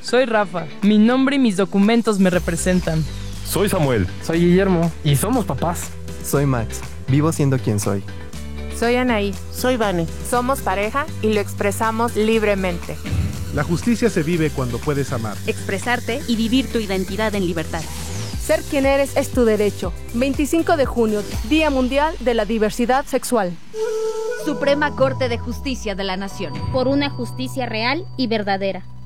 Soy Rafa. Mi nombre y mis documentos me representan. Soy Samuel. Soy Guillermo. Y somos papás. Soy Max. Vivo siendo quien soy. Soy Anaí. Soy Vane. Somos pareja y lo expresamos libremente. La justicia se vive cuando puedes amar, expresarte y vivir tu identidad en libertad. Ser quien eres es tu derecho. 25 de junio, Día Mundial de la Diversidad Sexual. Suprema Corte de Justicia de la Nación. Por una justicia real y verdadera.